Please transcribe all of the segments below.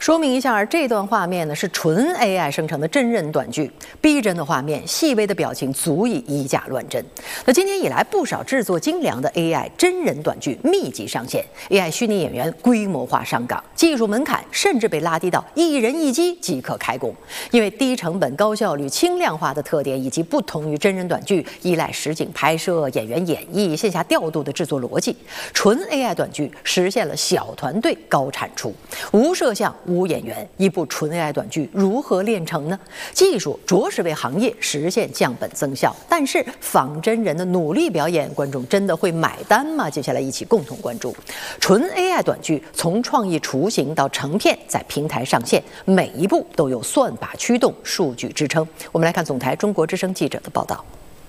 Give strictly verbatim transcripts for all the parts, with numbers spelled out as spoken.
说明一下，这段画面呢是纯 A I 生成的真人短剧，逼真的画面、细微的表情足以以假乱真。那今年以来，不少制作精良的 A I 真人短剧密集上线 ，A I 虚拟演员规模化上岗，技术门槛甚至被拉低到一人一机即可开工。因为低成本、高效率、轻量化的特点，以及不同于真人短剧依赖实景拍摄、演员演绎、线下调度的制作逻辑，纯 A I 短剧实现了小团队高产出，无摄像、无演员，一部纯 A I 短剧如何炼成呢？技术着实为行业实现降本增效，但是仿真人的努力表演，观众真的会买单吗？接下来一起共同关注。纯 A I 短剧从创意雏形到成片，在平台上线，每一步都有算法驱动、数据支撑。我们来看总台中国之声记者的报道。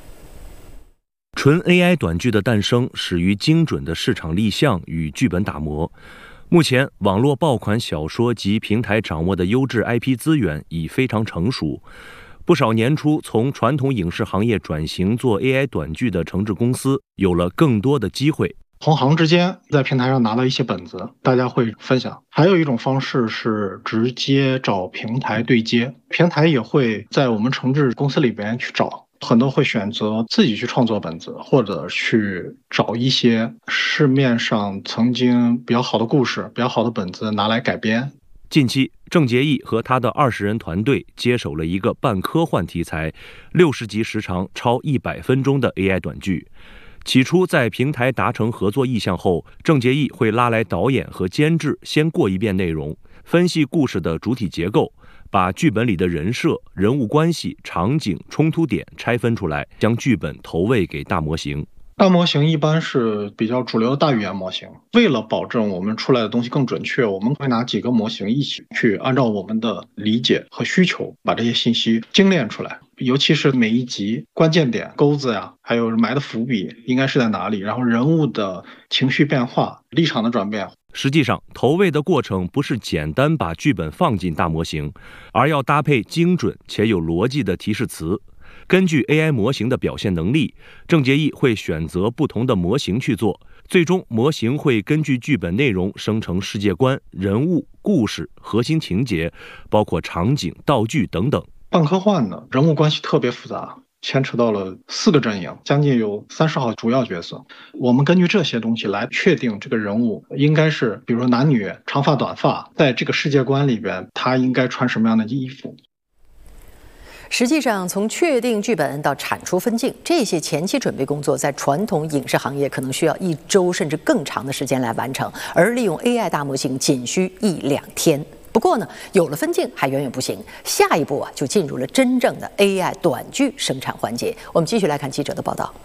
纯 A I 短剧的诞生始于精准的市场立项与剧本打磨。目前，网络爆款小说及平台掌握的优质 I P 资源已非常成熟。不少年初从传统影视行业转型做 A I 短剧的承制公司，有了更多的机会。 同行之间在平台上拿到一些本子，大家会分享。还有一种方式是直接找平台对接，平台也会在我们承制公司里边去找。很多会选择自己去创作本子，或者去找一些市面上曾经比较好的故事、比较好的本子拿来改编。 近期，郑洁艺和他的二十人团队接手了一个半科幻题材、六十集时长、超一百分钟的 A I 短剧。起初在平台达成合作意向后，郑洁艺会拉来导演和监制先过一遍内容，分析故事的主体结构，把剧本里的人设、人物关系、场景、冲突点拆分出来，将剧本投喂给大模型。 大模型一般是比较主流的大语言模型，为了保证我们出来的东西更准确，我们会拿几个模型一起去按照我们的理解和需求，把这些信息精炼出来。尤其是每一集关键点、钩子呀，还有埋的伏笔应该是在哪里，然后人物的情绪变化、立场的转变。 实际上，投喂的过程不是简单把剧本放进大模型，而要搭配精准且有逻辑的提示词。根据 A I 模型的表现能力，郑洁艺会选择不同的模型去做，最终模型会根据剧本内容生成世界观、人物、故事、核心情节，包括场景、道具等等。 半科幻的人物关系特别复杂，牵扯到了四个阵营，将近有三十号主要角色。我们根据这些东西来确定这个人物应该是，比如说男女、长发、短发，在这个世界观里边，他应该穿什么样的衣服。 实际上，从确定剧本到产出分镜，这些前期准备工作，在传统影视行业可能需要一周甚至更长的时间来完成，而利用 A I 大模型仅需一两天。不过呢，有了分镜还远远不行，下一步啊就进入了真正的 A I 短剧生产环节。我们继续来看记者的报道。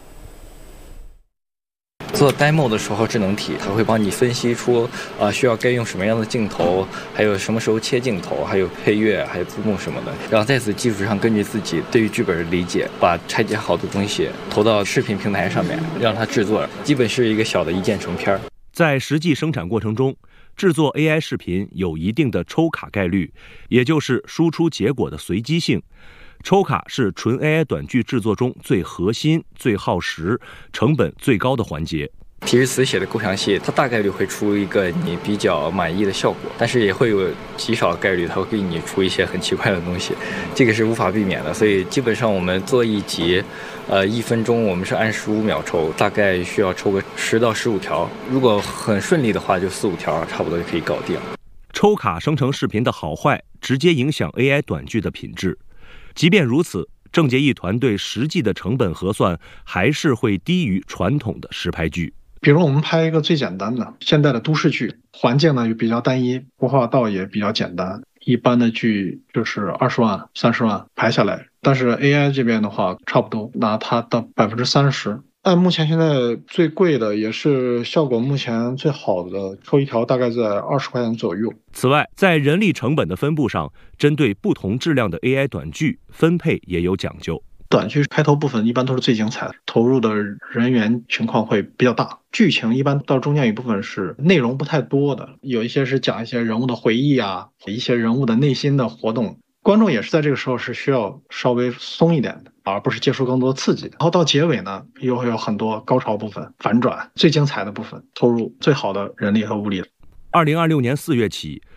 做 demo 的时候，智能体它会帮你分析出啊、呃、需要该用什么样的镜头，还有什么时候切镜头，还有配乐，还有字幕什么的。然后在此基础上，根据自己对于剧本的理解，把拆解好的东西投到视频平台上面，让它制作，基本是一个小的一键成片。 在实际生产过程中，制作 A I 视频有一定的抽卡概率，也就是输出结果的随机性。抽卡是纯 A I 短剧制作中最核心、最耗时、成本最高的环节。 提示词写的够详细，它大概率会出一个你比较满意的效果，但是也会有极少的概率它会给你出一些很奇怪的东西，这个是无法避免的。所以基本上我们做一集，呃，一分钟我们是按十五秒抽，大概需要抽个十到十五条。如果很顺利的话，就四五条差不多就可以搞定。 抽卡生成视频的好坏，直接影响 A I 短剧的品质。即便如此，郑洁艺团队实际的成本核算还是会低于传统的实拍剧。 比如我们拍一个最简单的现代的都市剧，环境呢也比较单一，服化道也比较简单，一般的剧就是二十万、三十万拍下来。但是 A I 这边的话，差不多拿它的百分之三十。按目前现在最贵的，也是效果目前最好的，抽一条大概在二十块钱左右。 此外，在人力成本的分布上，针对不同质量的 A I 短剧分配也有讲究。 短剧开头部分一般都是最精彩的，投入的人员情况会比较大。剧情一般到中间一部分是内容不太多的，有一些是讲一些人物的回忆啊，一些人物的内心的活动。观众也是在这个时候是需要稍微松一点的，而不是接受更多刺激。然后到结尾呢，又会有很多高潮部分、反转，最精彩的部分，投入最好的人力和物力。 二零二六年四月起，